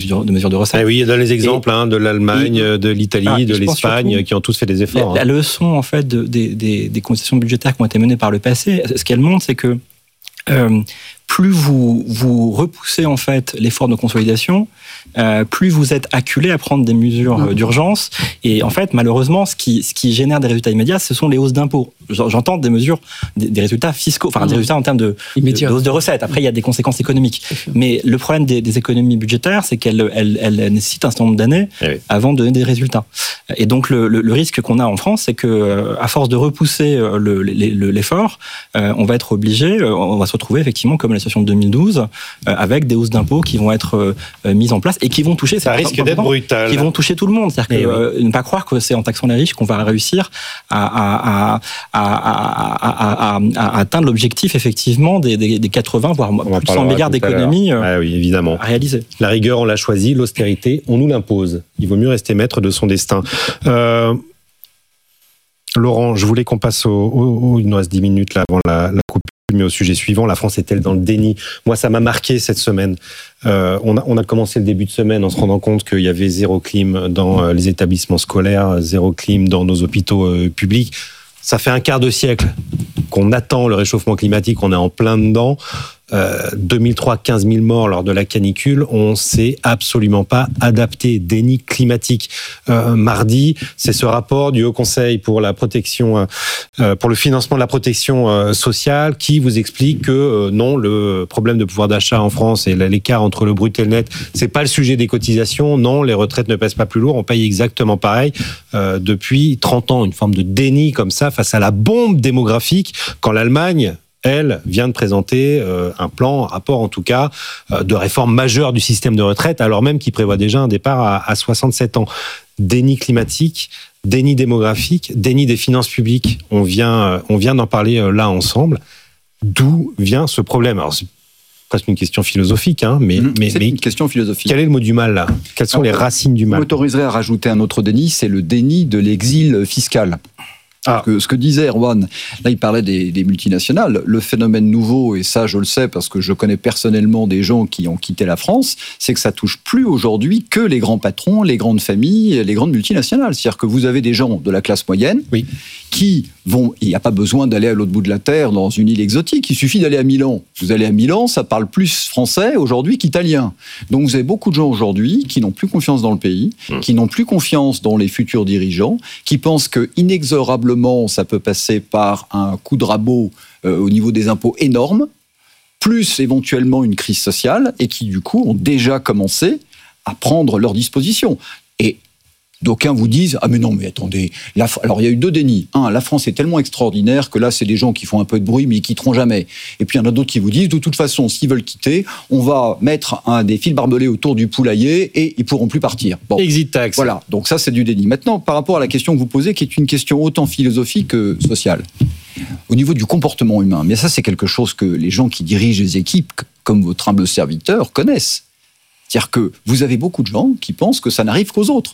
mesures de recettes. Oui, il y a les exemples de l'Allemagne, de l'Italie, de l'Espagne, surtout, qui ont tous fait des efforts. La leçon, en fait, des concessions budgétaires qui ont été menées par le passé, ce qu'elle montre, c'est que plus vous repoussez en fait l'effort de consolidation, plus vous êtes acculé à prendre des mesures d'urgence. Et en fait, malheureusement, ce qui génère des résultats immédiats, ce sont les hausses d'impôts. J'entends des mesures, des résultats fiscaux, des résultats en termes de hausse de recettes. Après, il y a des conséquences économiques. Mais le problème des économies budgétaires, c'est qu'elles nécessitent un certain nombre d'années avant de donner des résultats. Et donc, le risque qu'on a en France, c'est que à force de repousser l'effort, on va être obligé, on va se retrouver effectivement comme la situation de 2012, avec des hausses d'impôts qui vont être mises en place et qui vont toucher. Ça risque d'être brutal. Qui vont toucher tout le monde. C'est-à-dire que ne pas croire que c'est en taxant les riches qu'on va réussir à atteindre l'objectif effectivement des 80 voire plus de 100 milliards d'économies oui, évidemment. À réaliser. La rigueur, on l'a choisi, l'austérité, on nous l'impose. Il vaut mieux rester maître de son destin. Laurent, je voulais qu'on passe il nous reste 10 minutes là avant la coupe, mais au sujet suivant. La France est-elle dans le déni ? Moi, ça m'a marqué cette semaine. On a commencé le début de semaine en se rendant compte qu'il y avait zéro clim dans les établissements scolaires, zéro clim dans nos hôpitaux publics. Ça fait un quart de siècle qu'on attend le réchauffement climatique, on est en plein dedans. 2003, 15 000 morts lors de la canicule, on s'est absolument pas adapté. Déni climatique. Mardi, c'est ce rapport du Haut Conseil pour la protection, pour le financement de la protection sociale qui vous explique que non, le problème de pouvoir d'achat en France et l'écart entre le brut et le net, c'est pas le sujet des cotisations. Non, les retraites ne pèsent pas plus lourd. On paye exactement pareil depuis 30 ans. Une forme de déni comme ça face à la bombe démographique quand l'Allemagne, elle, vient de présenter un rapport en tout cas, de réforme majeure du système de retraite, alors même qu'il prévoit déjà un départ à 67 ans. Déni climatique, déni démographique, déni des finances publiques. On vient d'en parler là ensemble. D'où vient ce problème ? Alors, c'est presque une question philosophique, mais une question philosophique. Quel est le mot du mal là ? Quelles sont les racines du mal ? Vous m'autoriserez à rajouter un autre déni, c'est le déni de l'exil fiscal. Ce que disait Erwan, là il parlait des multinationales, le phénomène nouveau, et ça je le sais parce que je connais personnellement des gens qui ont quitté la France, c'est que ça touche plus aujourd'hui que les grands patrons, les grandes familles, les grandes multinationales. C'est-à-dire que vous avez des gens de la classe moyenne qui vont, il n'y a pas besoin d'aller à l'autre bout de la terre dans une île exotique, il suffit d'aller à Milan. Vous allez à Milan, ça parle plus français aujourd'hui qu'italien. Donc vous avez beaucoup de gens aujourd'hui qui n'ont plus confiance dans le pays, qui n'ont plus confiance dans les futurs dirigeants, qui pensent que inexorablement ça peut passer par un coup de rabot au niveau des impôts énorme, plus éventuellement une crise sociale, et qui du coup ont déjà commencé à prendre leurs dispositions. Et d'aucuns vous disent « Ah mais non, mais attendez, alors il y a eu deux dénis. Un, la France est tellement extraordinaire que là, c'est des gens qui font un peu de bruit, mais ils quitteront jamais. Et puis il y en a d'autres qui vous disent « De toute façon, s'ils veulent quitter, on va mettre des fils barbelés autour du poulailler et ils pourront plus partir. » Exit tax. Voilà, donc ça c'est du déni. Maintenant, par rapport à la question que vous posez, qui est une question autant philosophique que sociale, au niveau du comportement humain, mais ça c'est quelque chose que les gens qui dirigent les équipes, comme votre humble serviteur, connaissent. C'est-à-dire que vous avez beaucoup de gens qui pensent que ça n'arrive qu'aux autres.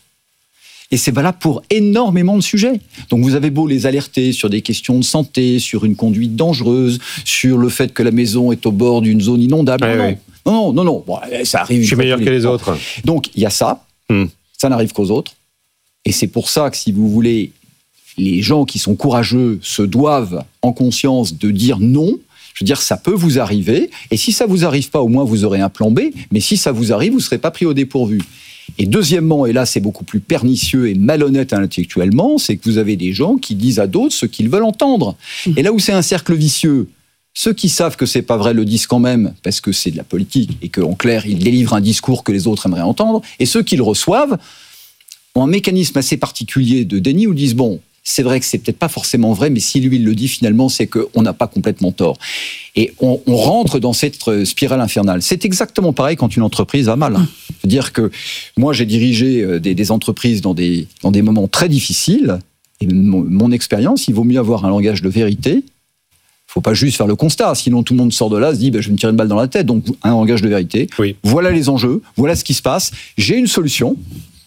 Et c'est valable pour énormément de sujets. Donc vous avez beau les alerter sur des questions de santé, sur une conduite dangereuse, sur le fait que la maison est au bord d'une zone inondable. Non. Bon, ça arrive. Je suis meilleur que les autres. Donc il y a ça. Ça n'arrive qu'aux autres. Et c'est pour ça que si vous voulez, les gens qui sont courageux se doivent en conscience de dire non. Je veux dire, ça peut vous arriver. Et si ça vous arrive pas, au moins vous aurez un plan B. Mais si ça vous arrive, vous ne serez pas pris au dépourvu. Et deuxièmement, et là c'est beaucoup plus pernicieux et malhonnête intellectuellement, c'est que vous avez des gens qui disent à d'autres ce qu'ils veulent entendre. Et là où c'est un cercle vicieux, ceux qui savent que c'est pas vrai le disent quand même, parce que c'est de la politique, et qu'en clair, ils délivrent un discours que les autres aimeraient entendre, et ceux qui le reçoivent ont un mécanisme assez particulier de déni où ils disent « Bon, c'est vrai que c'est peut-être pas forcément vrai, mais si lui il le dit finalement, c'est qu'on n'a pas complètement tort. » Et on rentre dans cette spirale infernale. C'est exactement pareil quand une entreprise va mal. C'est-à-dire que moi, j'ai dirigé des entreprises dans des moments très difficiles, et mon expérience, il vaut mieux avoir un langage de vérité. Il ne faut pas juste faire le constat, sinon tout le monde sort de là, se dit je vais me tirer une balle dans la tête. Donc un langage de vérité. Voilà les enjeux, voilà ce qui se passe. J'ai une solution.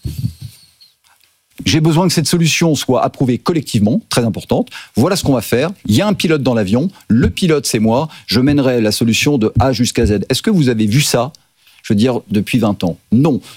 J'ai besoin que cette solution soit approuvée collectivement, très importante. Voilà ce qu'on va faire. Il y a un pilote dans l'avion. Le pilote, c'est moi. Je mènerai la solution de A jusqu'à Z. Est-ce que vous avez vu ça, je veux dire, depuis 20 ans ? Non.